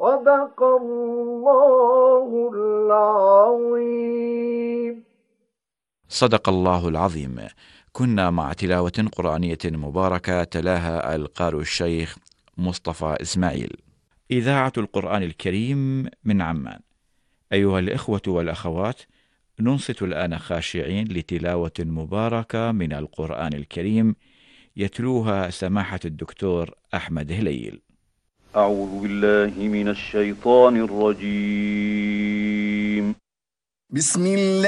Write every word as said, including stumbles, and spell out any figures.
صدق الله العظيم. صدق الله العظيم. كنا مع تلاوة قرآنية مباركة تلاها القارئ الشيخ مصطفى إسماعيل. إذاعة القرآن الكريم من عمان. أيها الإخوة والأخوات، ننصت الآن خاشعين لتلاوة مباركة من القرآن الكريم يتلوها سماحة الدكتور أحمد هليل. أعوذ بالله من الشيطان الرجيم. بسم الله